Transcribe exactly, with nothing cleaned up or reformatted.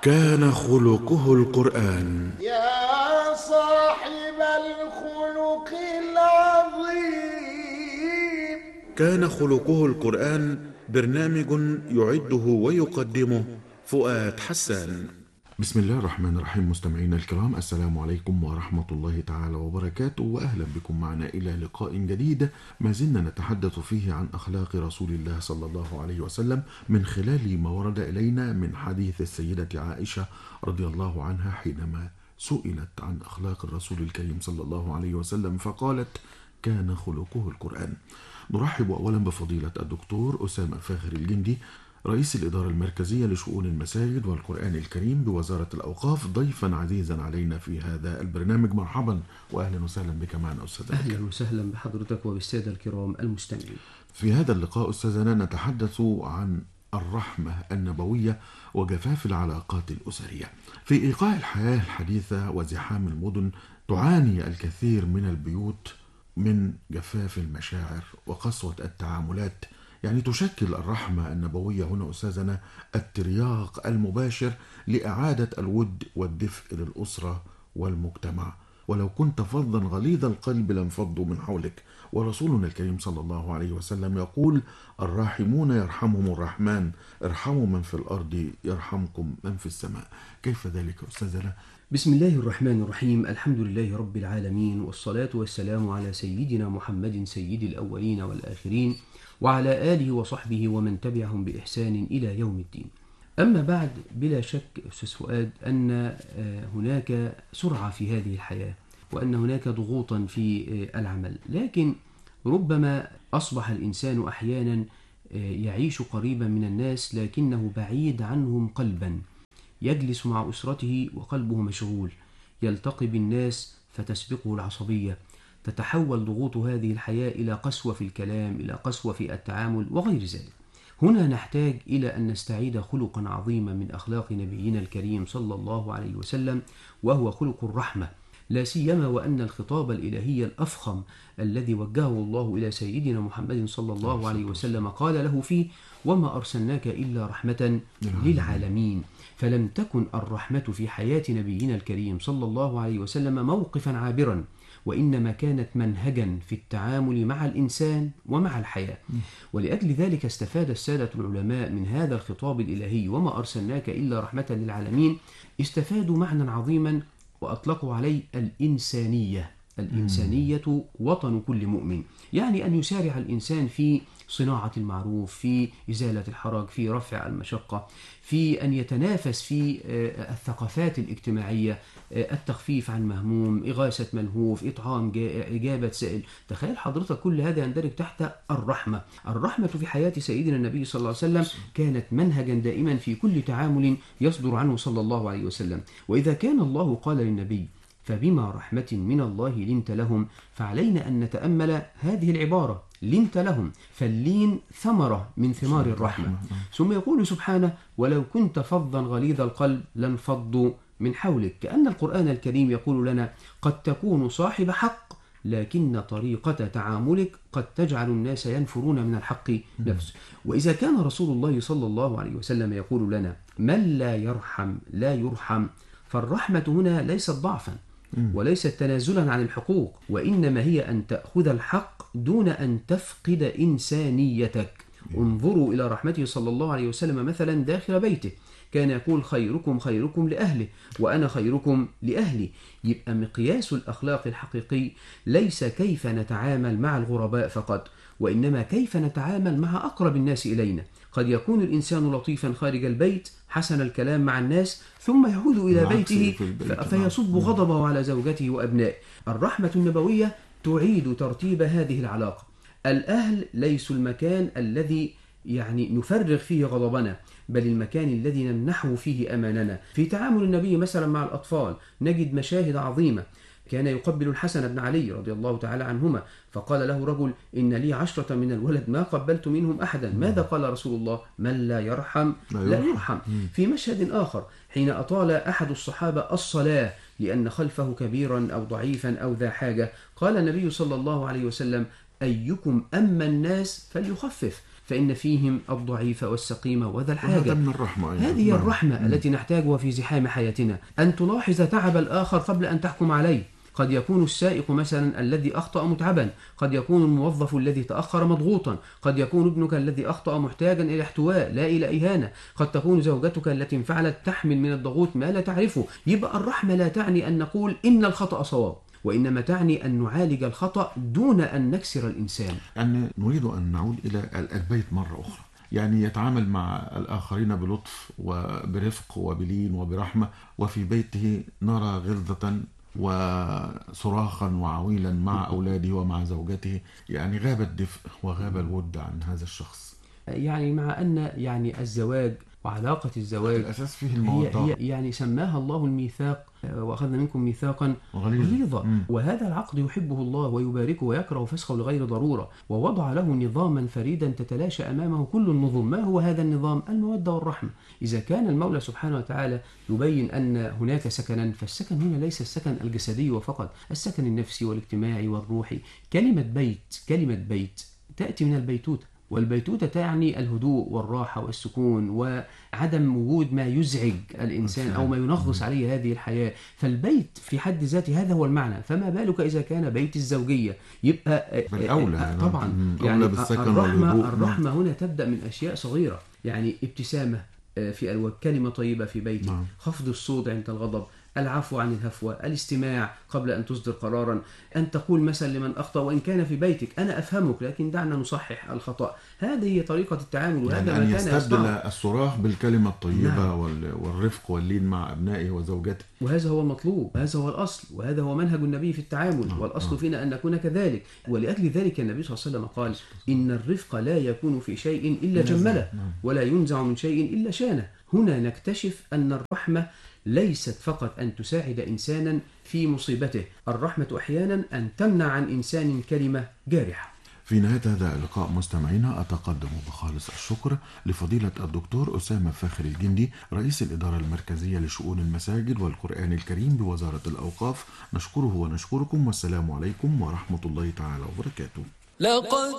كان خلقه القرآن. يا صاحب الخلق العظيم. كان خلقه القرآن برنامج يعده ويقدمه فؤاد حسان. بسم الله الرحمن الرحيم. مستمعينا الكرام، السلام عليكم ورحمة الله تعالى وبركاته، وأهلا بكم معنا إلى لقاء جديد ما زلنا نتحدث فيه عن أخلاق رسول الله صلى الله عليه وسلم من خلال ما ورد إلينا من حديث السيدة عائشة رضي الله عنها حينما سئلت عن أخلاق الرسول الكريم صلى الله عليه وسلم فقالت: كان خلقه القرآن. نرحب أولا بفضيلة الدكتور أسامة فاخر الجندي، رئيس الإدارة المركزية لشؤون المساجد والقرآن الكريم بوزارة الأوقاف، ضيفا عزيزا علينا في هذا البرنامج. مرحبا وأهلا وسهلا بك معنا أستاذ. أهلا وسهلا بحضرتك وبالسادة الكرام المستمعين. في هذا اللقاء أستاذنا نتحدث عن الرحمة النبوية وجفاف العلاقات الأسرية. في إيقاع الحياة الحديثة وزحام المدن تعاني الكثير من البيوت من جفاف المشاعر وقسوة التعاملات. يعني تشكل الرحمة النبوية هنا أستاذنا الترياق المباشر لإعادة الود والدفء للأسرة والمجتمع. ولو كنت فظا غليظ القلب لانفضوا من حولك، ورسولنا الكريم صلى الله عليه وسلم يقول: الراحمون يرحمهم الرحمن، ارحموا من في الأرض يرحمكم من في السماء. كيف ذلك أستاذنا؟ بسم الله الرحمن الرحيم. الحمد لله رب العالمين، والصلاة والسلام على سيدنا محمد سيد الأولين والآخرين، وعلى آله وصحبه ومن تبعهم بإحسان إلى يوم الدين. أما بعد، بلا شك أستاذ فؤاد أن هناك سرعة في هذه الحياة، وأن هناك ضغوطا في العمل، لكن ربما أصبح الإنسان أحيانا يعيش قريبا من الناس لكنه بعيد عنهم قلبا، يجلس مع أسرته وقلبه مشغول، يلتقي بالناس فتسبقه العصبية، تتحول ضغوط هذه الحياة إلى قسوة في الكلام، إلى قسوة في التعامل وغير ذلك. هنا نحتاج إلى أن نستعيد خلقا عظيما من أخلاق نبينا الكريم صلى الله عليه وسلم، وهو خلق الرحمة، لا سيما وأن الخطاب الإلهي الأفخم الذي وجهه الله إلى سيدنا محمد صلى الله عليه وسلم قال له فيه: وما أرسلناك إلا رحمة للعالمين. فلم تكن الرحمة في حياة نبينا الكريم صلى الله عليه وسلم موقفا عابرا، وإنما كانت منهجا في التعامل مع الإنسان ومع الحياة. ولأجل ذلك استفاد السادة العلماء من هذا الخطاب الإلهي: وما أرسلناك إلا رحمة للعالمين، استفادوا معنى عظيما وأطلقوا عليه الإنسانية. الإنسانية وطن كل مؤمن، يعني أن يسارع الإنسان في صناعة المعروف، في إزالة الحرج، في رفع المشقة، في أن يتنافس في الثقافات الاجتماعية، التخفيف عن مهموم، إغاثة ملهوف، إطعام إجابة سائل. تخيل حضرتك كل هذا يندرج تحت الرحمة. الرحمة في حياة سيدنا النبي صلى الله عليه وسلم كانت منهجا دائما في كل تعامل يصدر عنه صلى الله عليه وسلم. وإذا كان الله قال للنبي: فبما رحمة من الله لنت لهم، فعلينا أن نتأمل هذه العبارة: لنت لهم، فاللين ثمرة من ثمار الرحمة. ثم يقول سبحانه: ولو كنت فظا غليظ القلب لانفضوا من حولك. كأن القرآن الكريم يقول لنا: قد تكون صاحب حق، لكن طريقة تعاملك قد تجعل الناس ينفرون من الحق نفسه. وإذا كان رسول الله صلى الله عليه وسلم يقول لنا: من لا يرحم لا يرحم، فالرحمة هنا ليست ضعفا وليست تنازلا عن الحقوق، وإنما هي أن تأخذ الحق دون أن تفقد إنسانيتك. انظروا إلى رحمته صلى الله عليه وسلم مثلا داخل بيته، كان يقول: خيركم خيركم لأهله وأنا خيركم لأهلي. يبقى مقياس الأخلاق الحقيقي ليس كيف نتعامل مع الغرباء فقط، وإنما كيف نتعامل مع أقرب الناس إلينا. قد يكون الإنسان لطيفا خارج البيت، حسن الكلام مع الناس، ثم يعود إلى بيته فيصب غضبه على زوجته وأبنائه. الرحمة النبوية تعيد ترتيب هذه العلاقة. الأهل ليسوا المكان الذي يعني نفرغ فيه غضبنا، بل المكان الذي نمنحه فيه أماننا. في تعامل النبي مثلا مع الأطفال نجد مشاهد عظيمة. كان يقبل الحسن بن علي رضي الله تعالى عنهما، فقال له رجل: إن لي عشرة من الولد ما قبلت منهم أحدا. ماذا قال رسول الله؟ من لا يرحم لا يرحم. في مشهد آخر حين أطال أحد الصحابة الصلاة لأن خلفه كبيرا أو ضعيفا أو ذا حاجة، قال النبي صلى الله عليه وسلم: أيكم أما الناس فليخفف. فإن فيهم الضعيف والسقيم وذا الحاجة. وهذا من الرحمة أيضا. هذه الرحمة م. التي نحتاجها في زحام حياتنا، أن تلاحظ تعب الآخر قبل أن تحكم عليه. قد يكون السائق مثلا الذي أخطأ متعبا، قد يكون الموظف الذي تأخر مضغوطا، قد يكون ابنك الذي أخطأ محتاجا إلى احتواء لا إلى إهانة، قد تكون زوجتك التي انفعلت تحمل من الضغوط ما لا تعرفه. يبقى الرحمة لا تعني أن نقول إن الخطأ صواب، وإنما تعني أن نعالج الخطأ دون أن نكسر الإنسان. يعني نريد أن نعود إلى البيت مرة أخرى، يعني يتعامل مع الآخرين بلطف وبرفق وبلين وبرحمة، وفي بيته نرى غلظة وصراخا وعويلا مع أولاده ومع زوجته، يعني غاب الدفء وغاب الود عن هذا الشخص. يعني مع أن يعني الزواج وعلاقة الزواج الأساس فيه الموضوع، هي, هي يعني سماها الله الميثاق، وأخذنا منكم ميثاقا غليظا، وهذا العقد يحبه الله ويباركه ويكره فسخه لغير ضرورة، ووضع له نظاما فريدا تتلاشى أمامه كل النظم. ما هو هذا النظام؟ المودة والرحمة. إذا كان المولى سبحانه وتعالى يبين أن هناك سكنا، فالسكن هنا ليس السكن الجسدي وفقط، السكن النفسي والاجتماعي والروحي. كلمة بيت كلمة بيت تأتي من البيتوتة، والبيتوتة تعني الهدوء والراحة والسكون وعدم وجود ما يزعج الإنسان أو ما ينغص عليه هذه الحياة. فالبيت في حد ذاته هذا هو المعنى، فما بالك إذا كان بيت الزوجية؟ يبقى بالأولى طبعا يعني الرحمة, الرحمة هنا تبدأ من أشياء صغيرة، يعني ابتسامة في الوجه، كلمة طيبة في بيتك، خفض الصوت عند الغضب، العفو عن الهفوة، الاستماع قبل أن تصدر قرارا، أن تقول مثلا لمن أخطأ وإن كان في بيتك أنا أفهمك لكن دعنا نصحح الخطأ. هذه هي طريقة التعامل، وهذا يعني ما كان يستبدل الصراخ بالكلمة الطيبة. نعم. والرفق واللين مع أبنائه وزوجته، وهذا هو المطلوب، هذا هو الأصل، وهذا هو منهج النبي في التعامل. نعم. والأصل نعم. فينا أن نكون كذلك. ولأجل ذلك النبي صلى الله عليه وسلم قال إن الرفق لا يكون في شيء إلا جمله، ولا ينزع من شيء إلا شانه. هنا نكتشف أن الرحمة ليست فقط أن تساعد إنسانا في مصيبته، الرحمة أحيانا أن تمنع عن إنسان كلمة جارحة. في نهاية هذا اللقاء مستمعينا أتقدم بخالص الشكر لفضيلة الدكتور أسامة فاخر الجندي، رئيس الإدارة المركزية لشؤون المساجد والقرآن الكريم بوزارة الأوقاف. نشكره ونشكركم، والسلام عليكم ورحمة الله تعالى وبركاته. لقد